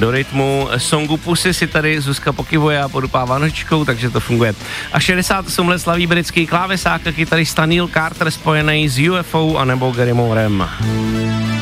do rytmu songu Pussy si tady Zuzka pokyvuje a podupává nožičkou, takže to funguje. A 68 let slaví britský klávesák a kytarista Neil Carter spojený s UFO anebo Gary Moorem.